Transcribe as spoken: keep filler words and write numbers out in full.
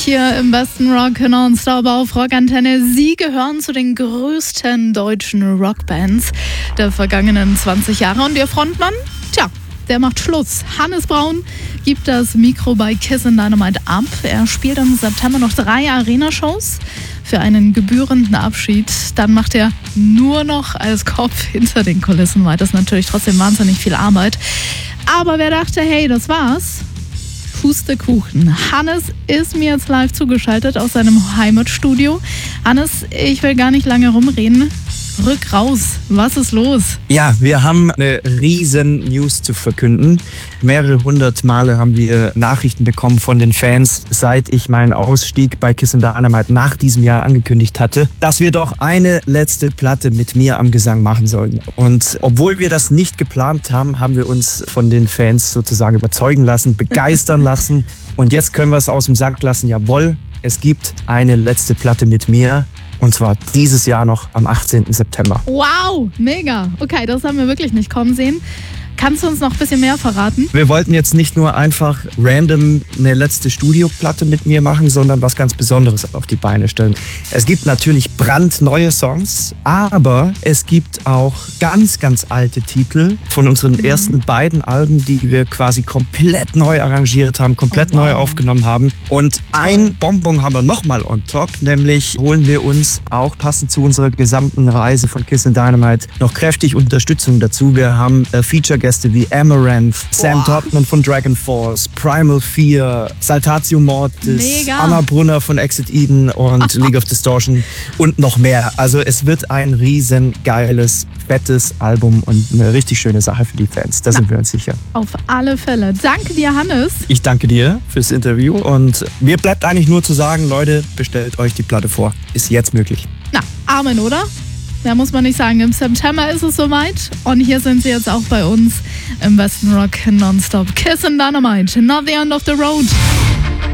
Hier im besten Rock Nonstop auf Rockantenne. Sie gehören zu den größten deutschen Rockbands der vergangenen zwanzig Jahre. Und ihr Frontmann, tja, der macht Schluss. Hannes Braun gibt das Mikro bei Kissin' Dynamite ab. Er spielt im September noch drei Arena-Shows für einen gebührenden Abschied. Dann macht er nur noch als Kopf hinter den Kulissen weiter. Das ist natürlich trotzdem wahnsinnig viel Arbeit. Aber wer dachte, hey, das war's? Pustekuchen. Hannes ist mir jetzt live zugeschaltet aus seinem Heimatstudio. Hannes, ich will gar nicht lange rumreden. Rück raus. Was ist los? Ja, wir haben eine riesen News zu verkünden. Mehrere hundert Male haben wir Nachrichten bekommen von den Fans, seit ich meinen Ausstieg bei Kissin' Dynamite nach diesem Jahr angekündigt hatte, dass wir doch eine letzte Platte mit mir am Gesang machen sollten. Und obwohl wir das nicht geplant haben, haben wir uns von den Fans sozusagen überzeugen lassen, begeistern lassen. Und jetzt können wir es aus dem Sack lassen. Jawohl, es gibt eine letzte Platte mit mir. Und zwar dieses Jahr noch am achtzehnten September. Wow, mega. Okay, das haben wir wirklich nicht kommen sehen. Kannst du uns noch ein bisschen mehr verraten? Wir wollten jetzt nicht nur einfach random eine letzte Studioplatte mit mir machen, sondern was ganz Besonderes auf die Beine stellen. Es gibt natürlich brandneue Songs, aber es gibt auch ganz, ganz alte Titel von unseren mhm. ersten beiden Alben, die wir quasi komplett neu arrangiert haben, komplett oh, wow. neu aufgenommen haben. Und ein Bonbon haben wir nochmal on top, nämlich holen wir uns auch passend zu unserer gesamten Reise von Kissin' Dynamite noch kräftig Unterstützung dazu. Wir haben äh, Feature-Gäste wie Amaranth, Sam Topman von Dragon Force, Primal Fear, Saltatio Mortis, Mega. Anna Brunner von Exit Eden und League of Distortion und noch mehr. Also es wird ein riesen geiles, fettes Album und eine richtig schöne Sache für die Fans. Da Na, sind wir uns sicher. Auf alle Fälle. Danke dir, Hannes. Ich danke dir fürs Interview und mir bleibt eigentlich nur zu sagen, Leute, bestellt euch die Platte vor. Ist jetzt möglich. Na, Amen, oder? Ja, muss man nicht sagen. Im September ist es soweit. Und hier sind sie jetzt auch bei uns im besten Rock Nonstop. Kissin' Dynamite, not the end of the road.